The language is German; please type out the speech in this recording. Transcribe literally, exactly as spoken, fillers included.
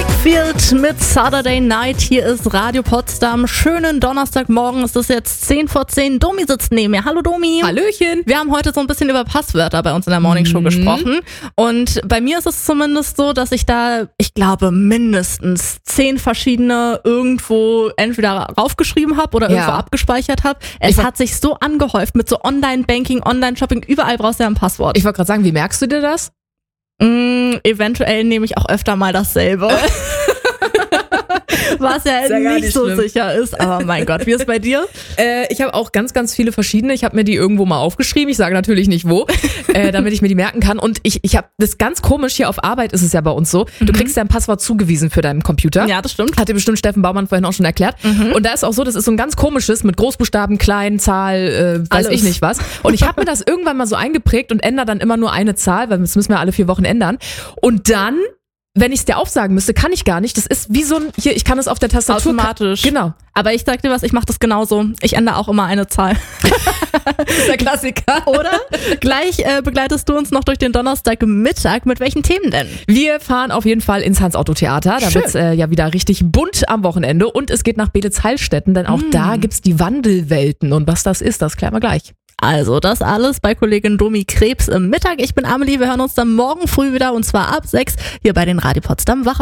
Wakefield mit Saturday Night. Hier ist Radio Potsdam. Schönen Donnerstagmorgen. Es ist jetzt zehn vor zehn. Domi sitzt neben mir. Hallo Domi. Hallöchen. Wir haben heute so ein bisschen über Passwörter bei uns in der Morningshow mhm. gesprochen. Und bei mir ist es zumindest so, dass ich da, ich glaube, mindestens zehn verschiedene irgendwo entweder raufgeschrieben habe oder irgendwo ja. abgespeichert habe. Es ich hat sich so angehäuft mit so Online-Banking, Online-Shopping. Überall brauchst du ja ein Passwort. Ich wollte gerade sagen, wie merkst du dir das? Mm, eventuell nehme ich auch öfter mal dasselbe. Was ja, ja nicht so schlimm. Sicher ist. Aber mein Gott, wie ist es bei dir? Äh, ich habe auch ganz, ganz viele verschiedene. Ich habe mir die irgendwo mal aufgeschrieben. Ich sage natürlich nicht wo, äh, damit ich mir die merken kann. Und ich, ich habe das ganz komisch, hier auf Arbeit ist es ja bei uns so. Du mhm. kriegst ja ein Passwort zugewiesen für deinen Computer. Ja, das stimmt. Hat dir bestimmt Steffen Baumann vorhin auch schon erklärt. Mhm. Und da ist auch so, das ist so ein ganz komisches mit Großbuchstaben, klein, Zahl, äh, weiß Alles. ich nicht was. Und ich habe mir das irgendwann mal so eingeprägt und ändere dann immer nur eine Zahl, weil das müssen wir alle vier Wochen ändern. Und dann... Wenn ich es dir aufsagen müsste, kann ich gar nicht. Das ist wie so ein, hier, ich kann es auf der Tastatur. Automatisch. Genau. Aber ich sag dir was, ich mache das genauso. Ich ändere auch immer eine Zahl. Das ist der Klassiker. Oder? Gleich äh, begleitest du uns noch durch den Donnerstagmittag. Mit welchen Themen denn? Wir fahren auf jeden Fall ins Hans-Otto-Theater. Da wird's äh, ja wieder richtig bunt am Wochenende. Und es geht nach Beelitz-Heilstätten, denn auch mm. da gibt's die Wandelwelten. Und was das ist, das klären wir gleich. Also, das alles bei Kollegin Domi Krebs im Mittag. Ich bin Amelie, wir hören uns dann morgen früh wieder und zwar ab sechs hier bei den Radio Potsdam Wach.